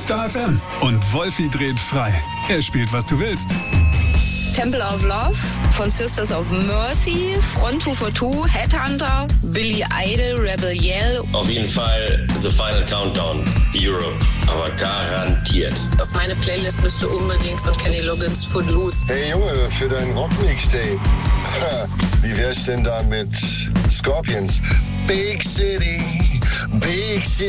Star FM und Wolfi dreht frei. Er spielt, was du willst. Temple of Love von Sisters of Mercy, Front 242, Headhunter, Billy Idol, Rebel Yell. Auf jeden Fall The Final Countdown, Europe, aber garantiert. Auf meine Playlist bist du unbedingt von Kenny Loggins Footloose. Hey Junge, für dein Rock-Mixtape. Wie wär's denn da mit Scorpions? Big City Nights.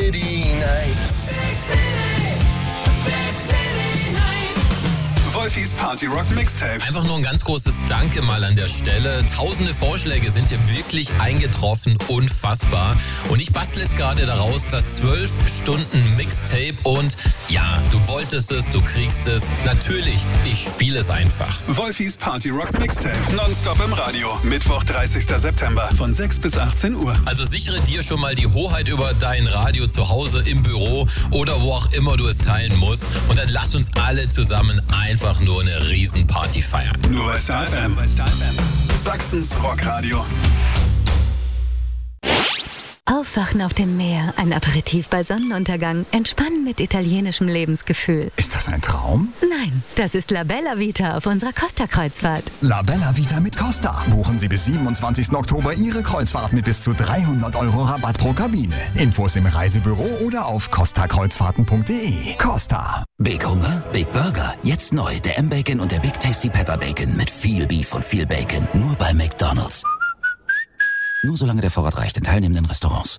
Wolfis Party Rock Mixtape. Einfach nur ein ganz großes Danke mal an der Stelle. Tausende Vorschläge sind hier wirklich eingetroffen. Unfassbar. Und ich bastel jetzt gerade daraus das 12 Stunden Mixtape. Und ja, du wolltest es, du kriegst es. Natürlich, ich spiele es einfach. Wolfis Party Rock Mixtape. Nonstop im Radio. Mittwoch, 30. September von 6 bis 18 Uhr. Also sichere dir schon mal die Hoheit über dein Radio zu Hause, im Büro oder wo auch immer du es teilen musst. Und dann lass uns alle zusammen einfach nur eine Riesenparty feiern. Nur bei Star FM. Sachsens Rockradio. Aufwachen auf dem Meer, ein Aperitif bei Sonnenuntergang, entspannen mit italienischem Lebensgefühl. Ist das ein Traum? Nein, das ist La Bella Vita auf unserer Costa-Kreuzfahrt. La Bella Vita mit Costa. Buchen Sie bis 27. Oktober Ihre Kreuzfahrt mit bis zu 300 € Rabatt pro Kabine. Infos im Reisebüro oder auf costakreuzfahrten.de. Costa. Big Hunger, Big Burger. Jetzt neu der M-Bacon und der Big Tasty Pepper Bacon mit viel Beef und viel Bacon. Nur bei McDonald's. Nur solange der Vorrat reicht in teilnehmenden Restaurants.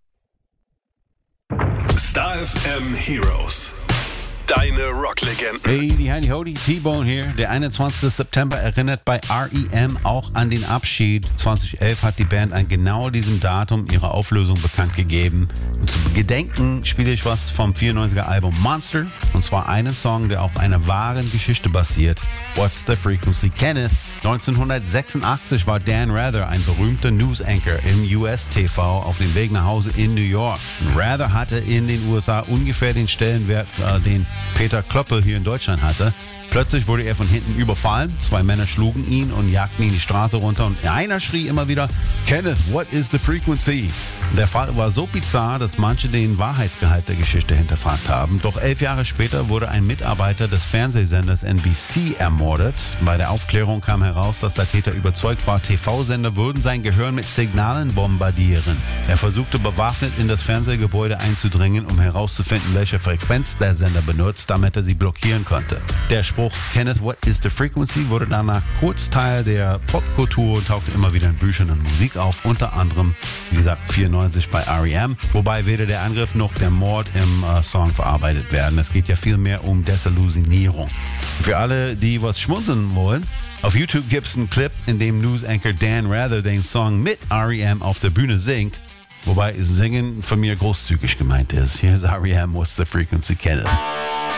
Star FM Heroes. Deine Rocklegenden. Hey, die Heidi Hody, T-Bone hier. Der 21. September erinnert bei R.E.M. auch an den Abschied. 2011 hat die Band an genau diesem Datum ihre Auflösung bekannt gegeben. Und zu Gedenken spiele ich was vom 94er Album Monster. Und zwar einen Song, der auf einer wahren Geschichte basiert. What's the Frequency? Kenneth. 1986 war Dan Rather ein berühmter News-Anchor im US-TV auf dem Weg nach Hause in New York. Rather hatte in den USA ungefähr den Stellenwert, den Peter Kloppe hier in Deutschland hatte. Plötzlich wurde er von hinten überfallen. 2 Männer schlugen ihn und jagten ihn die Straße runter. Und einer schrie immer wieder, Kenneth, what is the frequency? Der Fall war so bizarr, dass manche den Wahrheitsgehalt der Geschichte hinterfragt haben. Doch 11 Jahre später wurde ein Mitarbeiter des Fernsehsenders NBC ermordet. Bei der Aufklärung kam heraus, dass der Täter überzeugt war, TV-Sender würden sein Gehirn mit Signalen bombardieren. Er versuchte bewaffnet in das Fernsehgebäude einzudringen, um herauszufinden, welche Frequenz der Sender benutzt, damit er sie blockieren konnte. Der Spruch Kenneth, what is the frequency? Wurde danach kurz Teil der Popkultur und tauchte immer wieder in Büchern und Musik auf, unter anderem, wie gesagt, 94 bei R.E.M., wobei weder der Angriff noch der Mord im Song verarbeitet werden. Es geht ja vielmehr um Desillusionierung. Für alle, die was schmunzeln wollen, auf YouTube gibt es einen Clip, in dem News-Anchor Dan Rather den Song mit R.E.M. auf der Bühne singt, wobei Singen von mir großzügig gemeint ist. Hier ist R.E.M. What's the Frequency? Kenneth.